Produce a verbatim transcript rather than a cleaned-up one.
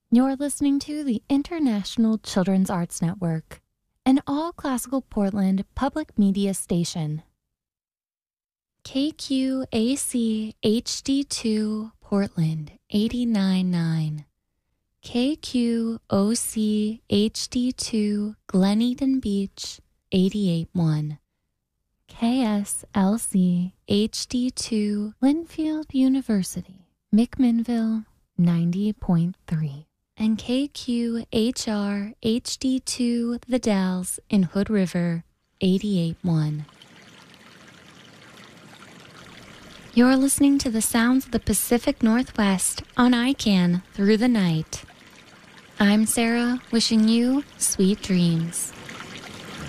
You're listening to the International Children's Arts Network, an all-classical Portland public media station. K Q A C H D two Portland eighty-nine point nine. K Q O C H D two Glen Eden Beach eighty-eight point one. K S L C H D two Linfield University McMinnville ninety point three. And K Q H R H D two The Dalles in Hood River eighty-eight point one. You're listening to the sounds of the Pacific Northwest on I C A N Through the Night. I'm Sarah, wishing you sweet dreams.